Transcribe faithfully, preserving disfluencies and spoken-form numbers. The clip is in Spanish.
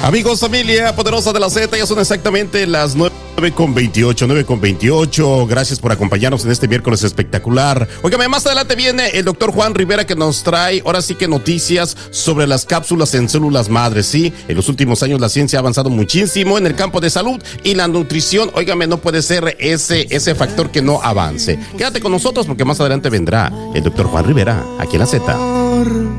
Amigos, familia poderosa de la Z, ya son exactamente las nueve con veintiocho, nueve con veintiocho. Gracias por acompañarnos en este miércoles espectacular. Óigame, más adelante viene el doctor Juan Rivera, que nos trae ahora sí que noticias sobre las cápsulas en células madres. Sí, en los últimos años la ciencia ha avanzado muchísimo en el campo de salud y la nutrición. Óigame, no puede ser ese, ese factor que no avance. Quédate con nosotros porque más adelante vendrá el doctor Juan Rivera aquí en la Z.